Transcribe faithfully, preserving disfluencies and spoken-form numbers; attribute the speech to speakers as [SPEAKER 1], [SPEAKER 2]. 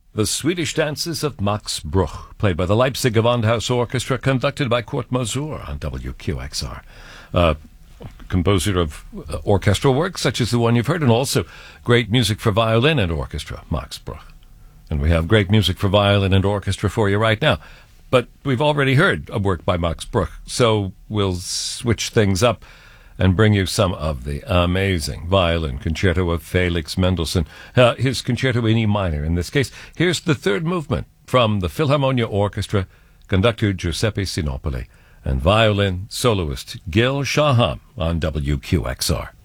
[SPEAKER 1] The Swedish Dances of Max Bruch, played by the Leipzig Gewandhaus Orchestra, conducted by Kurt Masur on W Q X R. Uh, composer of uh, orchestral works such as the one you've heard, and also great music for violin and orchestra, Max Bruch. And we have great music for violin and orchestra for you right now. But we've already heard a work by Max Bruch, so we'll switch things up and bring you some of the amazing violin concerto of Felix Mendelssohn, uh, his concerto in E minor in this case. Here's the third movement from the Philharmonia Orchestra, conductor Giuseppe Sinopoli, and violin soloist Gil Shaham on W Q X R.